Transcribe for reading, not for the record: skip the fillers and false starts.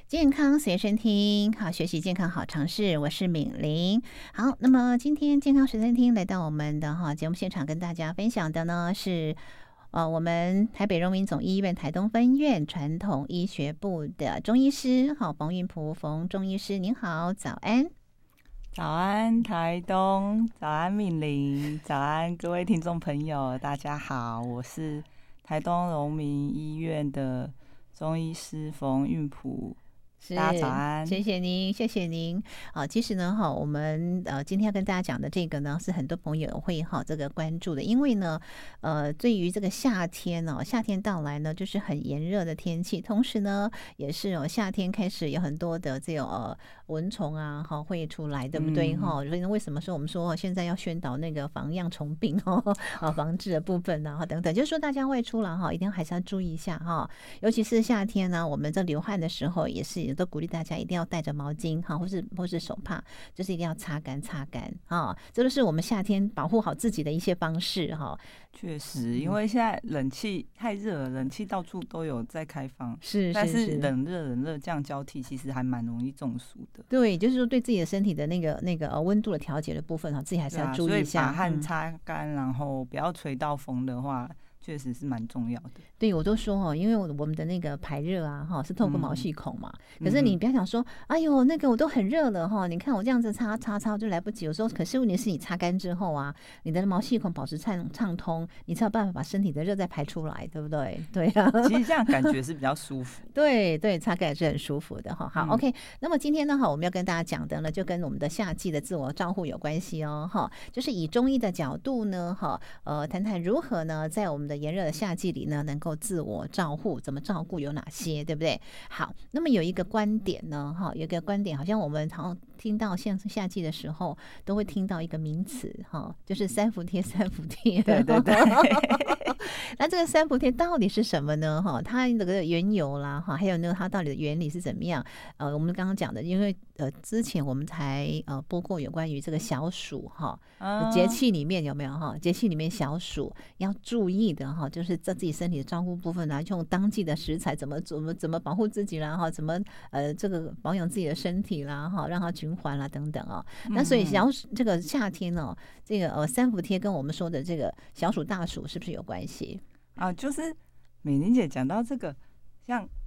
健康随身听，好学习健康好尝试，我是敏玲。好，那么今天健康随身听来到我们的节目现场，跟大家分享的呢是我们台北荣民总医院台东分院传统医学部的中医师冯韵璞冯中医师，您好，早安。 早安台东，早安敏玲，早安各位听众朋友，大家好，我是台东荣民医院的中医师冯韵璞。大家早安， 谢谢您，谢谢您。其实呢，我们今天要跟大家讲的这个呢，是很多朋友会这个关注的，因为呢，对于这个夏天夏天到来呢，就是很炎热的天气，同时呢，也是夏天开始有很多的这种蚊虫啊，会出来，对不对？所以呢，为什么说我们说现在要宣导那个防恙虫病防治的部分啊，等等，就是说大家外出了一定还是要注意一下尤其是夏天呢，我们在流汗的时候也是。都鼓励大家一定要带着毛巾或是手帕，就是一定要擦干这都是我们夏天保护好自己的一些方式确实，因为现在冷气太热了，冷气到处都有在开放，但是冷热这样交替，其实还蛮容易中暑的。 对，就是说对自己的身体的那个温度的调节的部分自己还是要注意一下， 所以把汗擦干，然后不要吹到风的话。确实是蛮重要的。 对，我都说因为我们的那个排热啊是透过毛细孔嘛，可是你不要想说哎呦那个我都很热了你看我这样子擦就来不及，有时候可是问题是你擦干之后啊，你的毛细孔保持畅通，你才有办法把身体的热再排出来，对不对？对啊， 其实这样感觉是比较舒服对，擦干也是很舒服的好，OK。 那么今天呢我们要跟大家讲的呢就跟我们的夏季的自我照护有关系就是以中医的角度呢谈谈如何呢在我们的炎热的夏季里呢能够自我照护，怎么照顾有哪些，对不对？好，那么有一个观点呢有一个观点好像我们常听到像夏季的时候都会听到一个名词就是三伏贴对对对那这个三伏贴到底是什么呢它这个缘由啦还有呢它到底的原理是怎么样我们刚刚讲的，因为之前我们才播过有关于这个小暑节气里面有没有节气里面小暑要注意的就是在自己身体的照顾部分用当季的食材怎么保护自己啦怎么这个保养自己的身体啦让它循环啦等等那所以这个夏天这个三伏贴跟我们说的这个小暑大暑是不是有关系就是美玲姐讲到这个，像